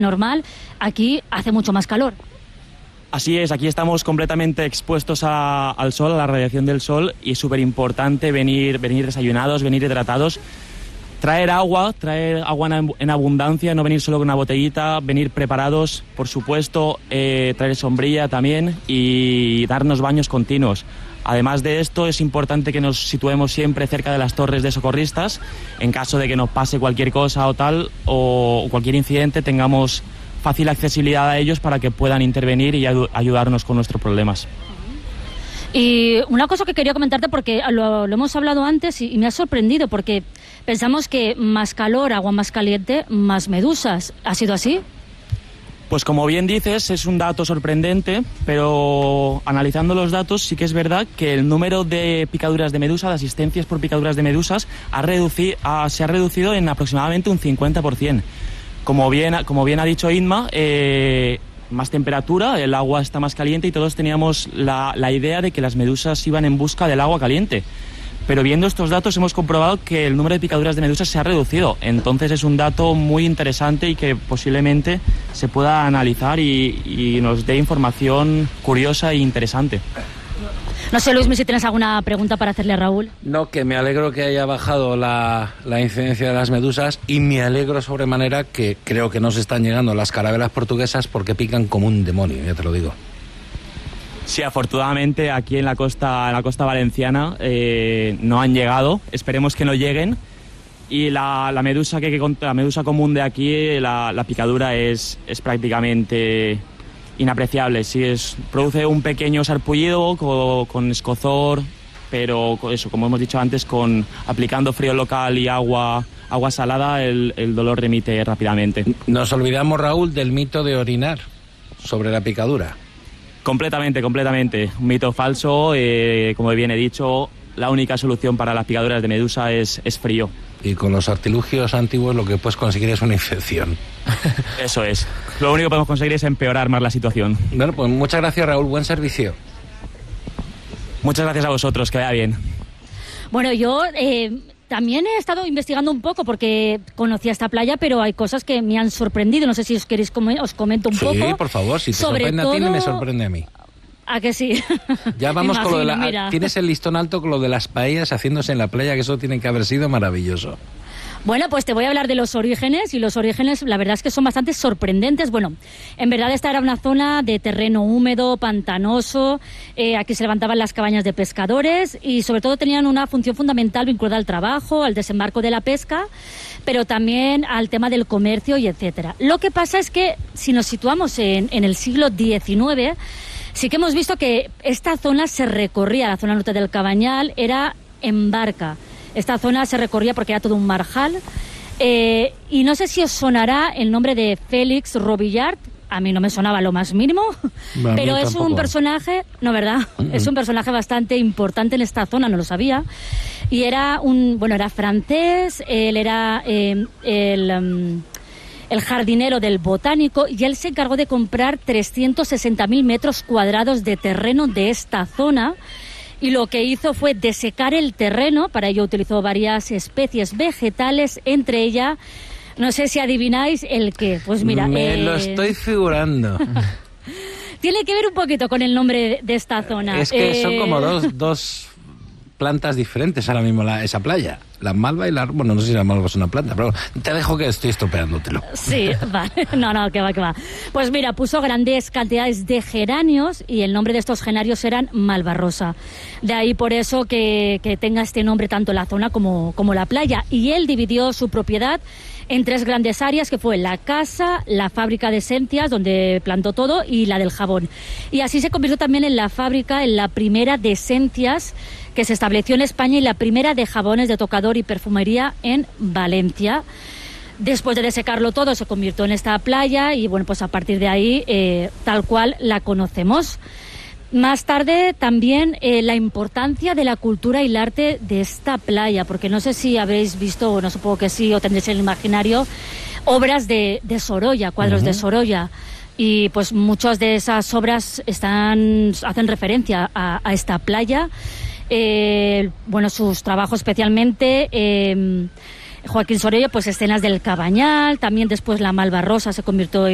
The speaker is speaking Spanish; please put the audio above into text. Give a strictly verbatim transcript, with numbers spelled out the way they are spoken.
normal, aquí hace mucho más calor. Así es, aquí estamos completamente expuestos a, al sol, a la radiación del sol, y es súper importante venir, venir desayunados, venir hidratados, traer agua, traer agua en, en abundancia, no venir solo con una botellita, venir preparados, por supuesto, eh, traer sombrilla también y darnos baños continuos. Además de esto, es importante que nos situemos siempre cerca de las torres de socorristas, en caso de que nos pase cualquier cosa o tal, o cualquier incidente, tengamos fácil accesibilidad a ellos para que puedan intervenir y ayudarnos con nuestros problemas. Y una cosa que quería comentarte, porque lo, lo hemos hablado antes y, y me ha sorprendido, porque pensamos que más calor, agua más caliente, más medusas. ¿Ha sido así? Pues como bien dices, es un dato sorprendente, pero analizando los datos sí que es verdad que el número de picaduras de medusa, de asistencias por picaduras de medusas, ha reduci- ha, se ha reducido en aproximadamente un cincuenta por ciento. Como bien, como bien ha dicho Inma, eh, más temperatura, el agua está más caliente y todos teníamos la, la idea de que las medusas iban en busca del agua caliente. Pero viendo estos datos hemos comprobado que el número de picaduras de medusas se ha reducido. Entonces es un dato muy interesante y que posiblemente se pueda analizar y, y nos dé información curiosa e interesante. No sé, Luis, si tienes alguna pregunta para hacerle a Raúl. No, que me alegro que haya bajado la, la incidencia de las medusas y me alegro sobremanera que creo que no se están llegando las carabelas portuguesas porque pican como un demonio, ya te lo digo. Sí, afortunadamente aquí en la costa, en la costa valenciana eh, no han llegado, esperemos que no lleguen. Y la, la, medusa, que, que, la medusa común de aquí, la, la picadura es, es prácticamente inapreciable. Sí, es, produce un pequeño sarpullido con, con escozor, pero eso, como hemos dicho antes, con aplicando frío local y agua, agua salada, el, el dolor remite rápidamente. Nos olvidamos, Raúl, del mito de orinar sobre la picadura. Completamente, completamente. Un mito falso. Eh, como bien he dicho, la única solución para las picaduras de medusa es, es frío. Y con los artilugios antiguos lo que puedes conseguir es una infección. Eso es. Lo único que podemos conseguir es empeorar más la situación. Bueno, pues muchas gracias, Raúl. Buen servicio. Muchas gracias a vosotros. Que vaya bien. Bueno, yo eh, también he estado investigando un poco porque conocía esta playa, pero hay cosas que me han sorprendido. No sé si os queréis com- os comento un sí, poco. Sí, por favor. Si te Sobre sorprende todo... a ti, me sorprende a mí. ¿A que sí? Ya vamos Imagino, con lo de la... mira. Tienes el listón alto con lo de las paellas haciéndose en la playa, que eso tiene que haber sido maravilloso. Bueno, pues te voy a hablar de los orígenes, y los orígenes la verdad es que son bastante sorprendentes. Bueno, en verdad esta era una zona de terreno húmedo, pantanoso, eh, aquí se levantaban las cabañas de pescadores y sobre todo tenían una función fundamental vinculada al trabajo, al desembarco de la pesca, pero también al tema del comercio y etcétera. Lo que pasa es que si nos situamos en, en el siglo diecinueve, sí que hemos visto que esta zona se recorría, la zona norte del Cabañal, era en barca. Esta zona se recorría porque era todo un marjal. Eh, y no sé si os sonará el nombre de Félix Robillard. A mí no me sonaba lo más mínimo. Bueno, pero es tampoco. Un personaje, no, ¿verdad? Uh-huh. Es un personaje bastante importante en esta zona, no lo sabía. Y era un, bueno, era francés, él era eh, el... Um, el jardinero del botánico, y él se encargó de comprar trescientos sesenta mil metros cuadrados de terreno de esta zona, y lo que hizo fue desecar el terreno. Para ello utilizó varias especies vegetales, entre ellas, no sé si adivináis el qué. Pues mira, me eh... lo estoy figurando. Tiene que ver un poquito con el nombre de esta zona. Es que eh... son como dos, dos plantas diferentes ahora mismo la, esa playa. La malva y la... Bueno, no sé si la malva es una planta, pero te dejo que estoy estropeándotelo. Sí, vale. No, no, que va, que va. Pues mira, puso grandes cantidades de geranios y el nombre de estos geranios eran malvarrosa. De ahí por eso que, que tenga este nombre tanto la zona como, como la playa. Y él dividió su propiedad en tres grandes áreas, que fue la casa, la fábrica de esencias, donde plantó todo, y la del jabón. Y así se convirtió también en la fábrica, en la primera de esencias que se estableció en España y la primera de jabones de tocador y perfumería en Valencia. Después de desecarlo todo, se convirtió en esta playa y, bueno, pues a partir de ahí, eh, tal cual la conocemos. Más tarde también eh, la importancia de la cultura y el arte de esta playa, porque no sé si habéis visto, o no supongo que sí, o tendréis en el imaginario, obras de, de Sorolla, cuadros uh-huh. de Sorolla. Y pues muchas de esas obras están hacen referencia a, a esta playa. Eh, bueno, sus trabajos especialmente... Eh, Joaquín Sorolla, pues escenas del Cabañal, también después la Malvarrosa se convirtió